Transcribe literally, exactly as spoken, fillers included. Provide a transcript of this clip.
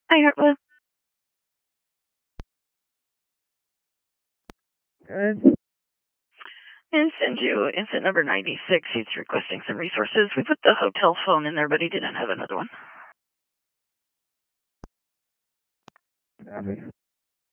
Hi, Heartwood. Good. And send you incident number ninety-six. He's requesting some resources. We put the hotel phone in there, but he didn't have another one. Copy.